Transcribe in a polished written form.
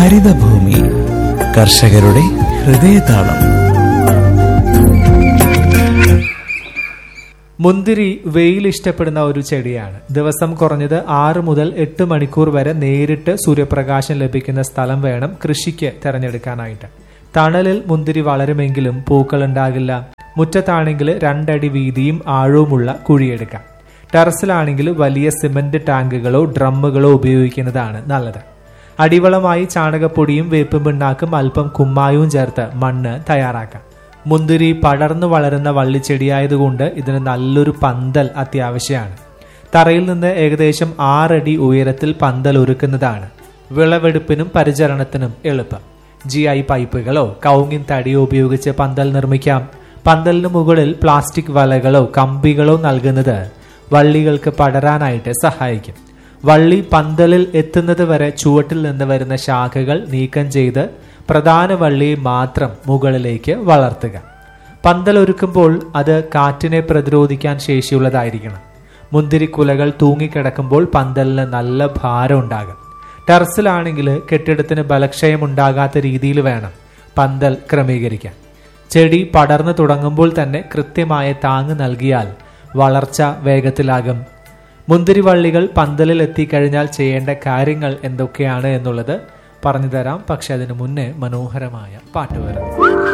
ഹരിതഭൂമി കർഷകരുടെ ഹൃദയതാളം. മുന്തിരി വെയിൽ ഇഷ്ടപ്പെടുന്ന ഒരു ചെടിയാണ്. ദിവസം കുറഞ്ഞത് 6 മുതൽ 8 മണിക്കൂർ വരെ നേരിട്ട് സൂര്യപ്രകാശം ലഭിക്കുന്ന സ്ഥലം വേണം കൃഷിക്ക് തിരഞ്ഞെടുക്കാനായിട്ട്. തണലിൽ മുന്തിരി വളരുമെങ്കിലും പൂക്കൾ ഉണ്ടാകില്ല. മുറ്റത്താണെങ്കിൽ 2 അടി വീതിയും ആഴവുമുള്ള കുഴിയെടുക്കാം. ടെറസിലാണെങ്കിൽ വലിയ സിമന്റ് ടാങ്കുകളോ ഡ്രമ്മുകളോ ഉപയോഗിക്കുന്നതാണ് നല്ലത്. അടിവളമായി ചാണകപ്പൊടിയും വേപ്പും പിണ്ണാക്കും അല്പം കുമ്മായവും ചേർത്ത് മണ്ണ് തയ്യാറാക്കാം. മുന്തിരി പടർന്നു വളരുന്ന വള്ളിച്ചെടിയായതുകൊണ്ട് ഇതിന് നല്ലൊരു പന്തൽ അത്യാവശ്യമാണ്. തറയിൽ നിന്ന് ഏകദേശം 6 അടി ഉയരത്തിൽ പന്തൽ ഒരുക്കുന്നതാണ് വിളവെടുപ്പിനും പരിചരണത്തിനും എളുപ്പം. GI പൈപ്പുകളോ കൗങ്ങിൻ തടിയോ ഉപയോഗിച്ച് പന്തൽ നിർമ്മിക്കാം. പന്തലിന് മുകളിൽ പ്ലാസ്റ്റിക് വലകളോ കമ്പികളോ നൽകുന്നത് വള്ളികൾക്ക് പടരാനായിട്ട് സഹായിക്കും. വള്ളി പന്തലിൽ എത്തുന്നത് വരെ ചുവട്ടിൽ നിന്ന് വരുന്ന ശാഖകൾ നീക്കം ചെയ്ത് പ്രധാന വള്ളിയെ മാത്രം മുകളിലേക്ക് വളർത്തുക. പന്തൽ ഒരുക്കുമ്പോൾ അത് കാറ്റിനെ പ്രതിരോധിക്കാൻ ശേഷിയുള്ളതായിരിക്കണം. മുന്തിരിക്കുലകൾ തൂങ്ങിക്കിടക്കുമ്പോൾ പന്തലിന് നല്ല ഭാരം ഉണ്ടാകും. ടെറസിലാണെങ്കിൽ കെട്ടിടത്തിന് ബലക്ഷയം ഉണ്ടാകാത്ത രീതിയിൽ വേണം പന്തൽ ക്രമീകരിക്കാൻ. ചെടി പടർന്നു തുടങ്ങുമ്പോൾ തന്നെ കൃത്യമായ താങ്ങ് നൽകിയാൽ വളർച്ച വേഗത്തിലാകും. മുന്തിരിവള്ളികൾ പന്തലിൽ എത്തിക്കഴിഞ്ഞാൽ ചെയ്യേണ്ട കാര്യങ്ങൾ എന്തൊക്കെയാണ് എന്നുള്ളത് പറഞ്ഞു തരാം. പക്ഷെ അതിനു മുന്നേ മനോഹരമായ പാട്ട് വരാം.